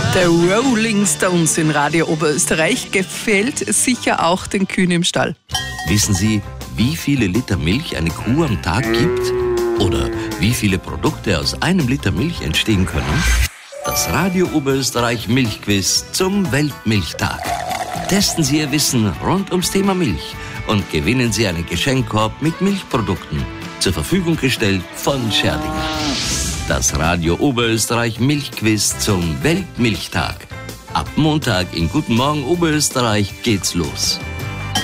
Der Rolling Stones in Radio Oberösterreich gefällt sicher auch den Kühen im Stall. Wissen Sie, wie viele Liter Milch eine Kuh am Tag gibt? Oder wie viele Produkte aus einem Liter Milch entstehen können? Das Radio Oberösterreich Milchquiz zum Weltmilchtag. Testen Sie Ihr Wissen rund ums Thema Milch und gewinnen Sie einen Geschenkkorb mit Milchprodukten. Zur Verfügung gestellt von Scherdinger. Das Radio Oberösterreich Milchquiz zum Weltmilchtag. Ab Montag in Guten Morgen Oberösterreich geht's los.